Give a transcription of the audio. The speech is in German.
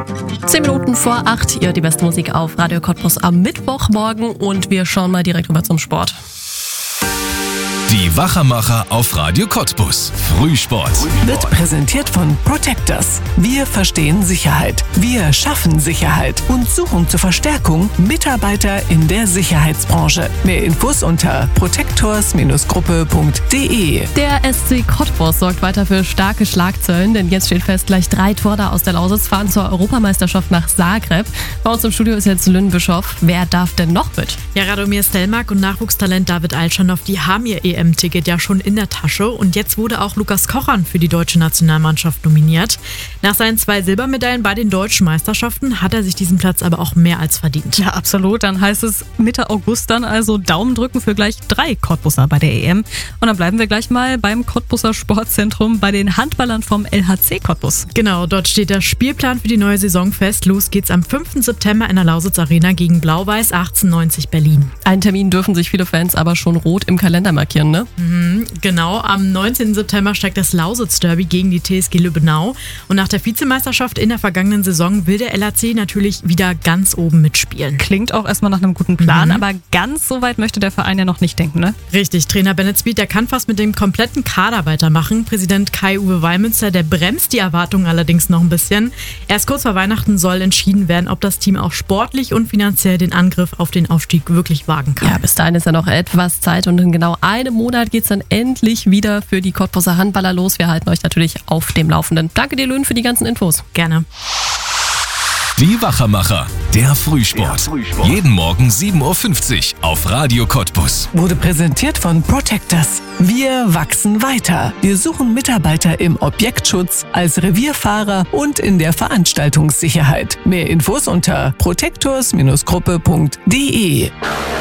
10 Minuten vor 8, ihr die beste Musik auf Radio Cottbus am Mittwochmorgen und wir schauen mal direkt rüber zum Sport. Die Wachermacher auf Radio Cottbus. Frühsport. Wird präsentiert von Protectors. Wir verstehen Sicherheit. Wir schaffen Sicherheit und suchen zur Verstärkung Mitarbeiter in der Sicherheitsbranche. Mehr Infos unter protectors-gruppe.de. Der SC Cottbus sorgt weiter für starke Schlagzeilen, denn jetzt steht fest, gleich 3 Torhüter aus der Lausitz fahren zur Europameisterschaft nach Zagreb. Bei uns im Studio ist jetzt Lynn Bischoff. Wer darf denn noch mit? Ja, Radomir Stelmark und Nachwuchstalent David Alschanov, die haben ihr EM-Ticket ja schon in der Tasche und jetzt wurde auch Lukas Kochern für die deutsche Nationalmannschaft nominiert. Nach seinen 2 Silbermedaillen bei den deutschen Meisterschaften hat er sich diesen Platz aber auch mehr als verdient. Ja, absolut. Dann heißt es Mitte August dann also Daumen drücken für gleich 3 Cottbusser bei der EM. Und dann bleiben wir gleich mal beim Cottbuser Sportzentrum bei den Handballern vom LHC Cottbus. Genau, dort steht der Spielplan für die neue Saison fest. Los geht's am 5. September in der Lausitz Arena gegen Blau-Weiß 1890 Berlin. Einen Termin dürfen sich viele Fans aber schon rot im Kalender markieren, ne? Genau, am 19. September steigt das Lausitz-Derby gegen die TSG Lübbenau. Und nach der Vizemeisterschaft in der vergangenen Saison will der LHC natürlich wieder ganz oben mitspielen. Klingt auch erstmal nach einem guten Plan, aber ganz so weit möchte der Verein ja noch nicht denken, ne? Richtig, Trainer Bennett Speed, der kann fast mit dem kompletten Kader weitermachen. Präsident Kai-Uwe Weimünster, der bremst die Erwartungen allerdings noch ein bisschen. Erst kurz vor Weihnachten soll entschieden werden, ob das Team auch sportlich und finanziell den Angriff auf den Aufstieg wirklich wagen kann. Ja, bis dahin ist ja noch etwas Zeit und in genau einem Monat geht es dann endlich wieder für die Cottbuser Handballer los. Wir halten euch natürlich auf dem Laufenden. Danke dir, Lynn, für die ganzen Infos. Gerne. Die Wachermacher. Der Frühsport. Jeden Morgen 7.50 Uhr auf Radio Cottbus. Wurde präsentiert von Protectors. Wir wachsen weiter. Wir suchen Mitarbeiter im Objektschutz, als Revierfahrer und in der Veranstaltungssicherheit. Mehr Infos unter protectors-gruppe.de.